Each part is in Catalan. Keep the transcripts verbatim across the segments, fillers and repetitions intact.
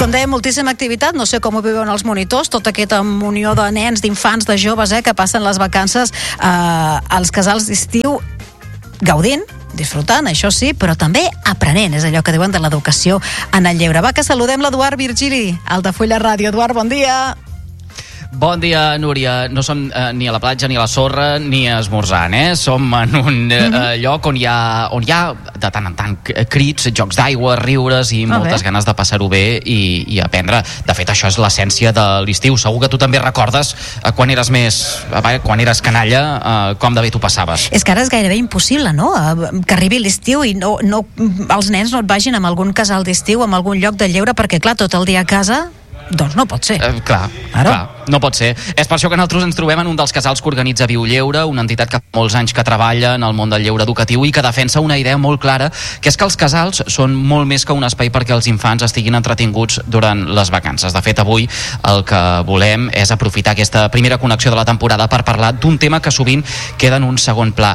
Com deia, moltíssima activitat, no sé com ho viuen els monitors, tota aquesta unió de nens, d'infants, de joves, eh, que passen les vacances eh, als casals d'estiu gaudint, disfrutant, això sí, però també aprenent, és allò que diuen de l'educació en el lleure. Va, que saludem l'Eduard Virgili, Altafulla Ràdio. Eduard, bon dia. Bon dia, Núria. No som eh, ni a la platja, ni a la sorra, ni esmorzant, eh? Som en un eh, mm-hmm. lloc on hi, ha, on hi ha de tant en tant crits, jocs d'aigua, riures i moltes ganes de passar-ho bé i, i aprendre. De fet, això és l'essència de l'estiu. Segur que tu també recordes eh, quan eres més, eh, quan eres canalla, eh, com de bé t'ho passaves. És que ara és gairebé impossible, no?, que arribi l'estiu i no, no, els nens no et vagin a algun casal d'estiu, a algun lloc de lleure, perquè, clar, tot el dia a casa... Doncs no pot ser. Eh, clar, clar, no pot ser. És per això que nosaltres ens trobem en un dels casals que organitza Viu Lleure, una entitat que fa molts anys que treballa en el món del lleure educatiu i que defensa una idea molt clara, que és que els casals són molt més que un espai perquè els infants estiguin entretinguts durant les vacances. De fet, avui el que volem és aprofitar aquesta primera connexió de la temporada per parlar d'un tema que sovint queda en un segon pla.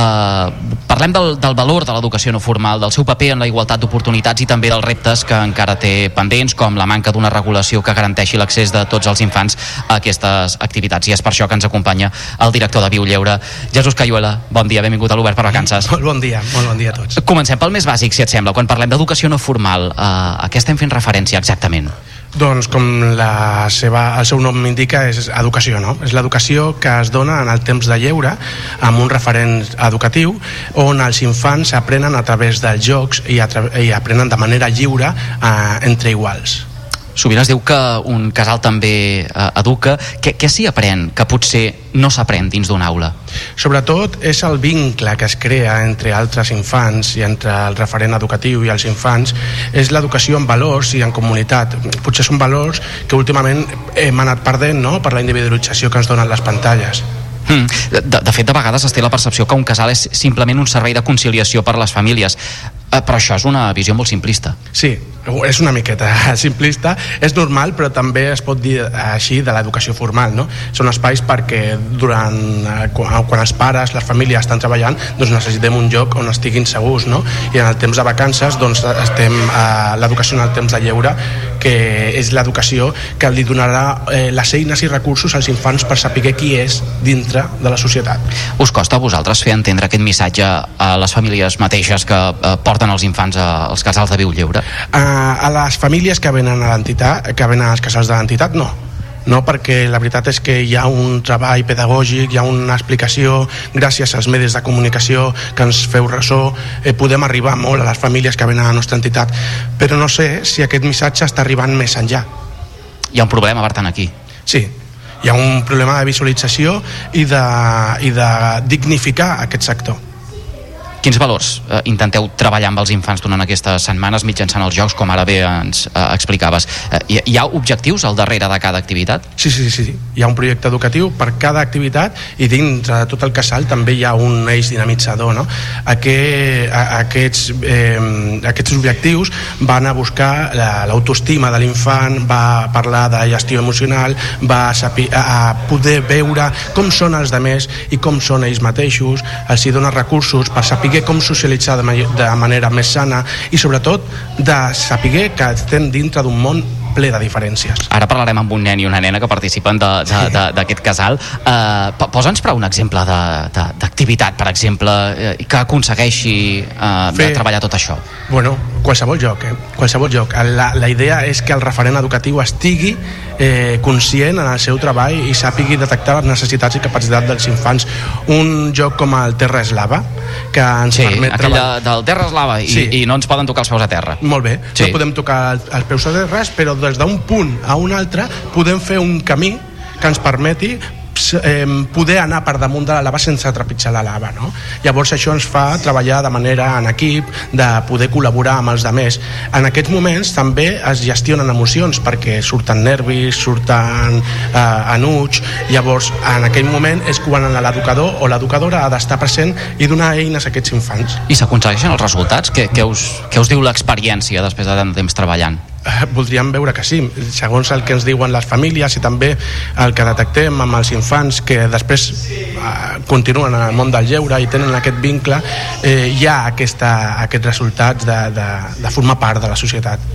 Uh, parlem del, del valor de l'educació no formal, del seu paper en la igualtat d'oportunitats i també dels reptes que encara té pendents, com la manca d'una regulació que garanteixi l'accés de tots els infants a aquestes activitats. I és per això que ens acompanya el director de Viu Lleure, Jesús Cayuela. Bon dia, benvingut a l'Obert per Vacances. Molt bon dia, molt bon dia a tots. Comencem pel més bàsic, si et sembla. Quan parlem d'educació no formal, eh, a què estem fent referència exactament? Doncs com la seva, el seu nom indica, és educació, no? És l'educació que es dona en el temps de lleure amb un referent educatiu on els infants aprenen a través dels jocs i, i aprenen de manera lliure eh, entre iguals. Sovint es diu que un casal també eh, educa. Què, què s'hi aprèn que potser no s'aprèn dins d'una aula? Sobretot és el vincle que es crea entre altres infants i entre el referent educatiu i els infants. És l'educació en valors i en comunitat. Potser són valors que últimament hem anat perdent, no?, per la individualització que ens donen les pantalles. Mm. De, de fet, de vegades es té la percepció que un casal és simplement un servei de conciliació per a les famílies. Eh, però això és una visió molt simplista. Sí, és una miqueta simplista, és normal, però també es pot dir així de l'educació formal, no? Són espais perquè durant, quan els pares, les famílies estan treballant, doncs necessitem un lloc on estiguin segurs, no? I en el temps de vacances, doncs estem a l'educació en el temps de lleure, que és l'educació que li donarà eh, les eines i recursos als infants per saber qui és dintre de la societat. Us costa a vosaltres fer entendre aquest missatge a les famílies mateixes que eh, porten els infants als casals de Viu Lleure? Uh, a les famílies que venen a l'entitat, que venen als casals de l'entitat, no. No, perquè la veritat és que hi ha un treball pedagògic, hi ha una explicació, gràcies als medis de comunicació que ens feu ressò, eh, podem arribar molt a les famílies que venen a la nostra entitat, però no sé si aquest missatge està arribant més enllà. Hi ha un problema, per tant, aquí. Sí, hi ha un problema de visualització i de, i de dignificar aquest sector. Quins valors eh, intenteu treballar amb els infants durant aquestes setmanes mitjançant els jocs, com ara bé ens eh, explicaves? Eh, hi, hi ha objectius al darrere de cada activitat? Sí, sí, sí, sí. Hi ha un projecte educatiu per cada activitat i dintre de tot el casal també hi ha un eix dinamitzador, no? Aquest, a, aquests, eh, aquests objectius van a buscar l'autoestima de l'infant, va a parlar de gestió emocional, va a, saber, a poder veure com són els altres i com són ells mateixos, els hi dona recursos per saber com socialitzar de, ma- de manera més sana i sobretot de saber que estem dintre d'un món ple de diferències. Ara parlarem amb un nen i una nena que participen d'aquest casal. Uh, Posa'ns però un exemple d'activitat, per exemple, eh, que aconsegueixi uh, Fer... treballar tot això. Bueno, qualsevol joc, eh? Qualsevol joc. La, la idea és que el referent educatiu estigui eh, conscient en el seu treball i sàpigui detectar les necessitats i capacitats dels infants. Un joc com el Terra és lava, que ens sí, permet aquell treballar... del Terra és lava i, sí. i no ens poden tocar els peus a terra. Molt bé, sí. No podem tocar els peus a terra, però des d'un punt a un altre podem fer un camí que ens permeti eh, poder anar per damunt de la lava sense trepitjar la lava, no? Llavors això ens fa treballar de manera en equip, de poder col·laborar amb els altres. En aquests moments també es gestionen emocions perquè surten nervis, surten eh, enuig, llavors en aquell moment és quan l'educador o l'educadora ha d'estar present i donar eines a aquests infants. I s'aconsegueixen els resultats? Què, què, us, què us diu l'experiència després de tant temps treballant? Voldríem veure que sí, segons el que ens diuen les famílies i també el que detectem amb els infants que després eh, continuen en el món del lleure i tenen aquest vincle, eh, hi ha aquesta, aquests resultats de, de, de formar part de la societat.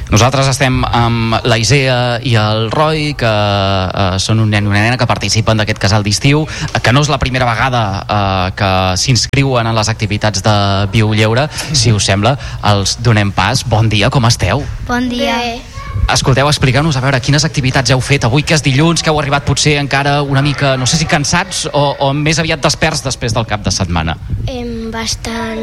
Nosaltres estem amb la Isea i el Roy, que eh, són un nen i una nena que participen d'aquest casal d'estiu, que no és la primera vegada eh, que s'inscriuen en les activitats de Viu Lleure. Si us sembla, els donem pas. Bon dia, com esteu? Bon dia. Bé. Escolteu, expliqueu-nos a veure quines activitats heu fet avui, que és dilluns, que heu arribat potser encara una mica, no sé si cansats o, o més aviat desperts després del cap de setmana. Em bastant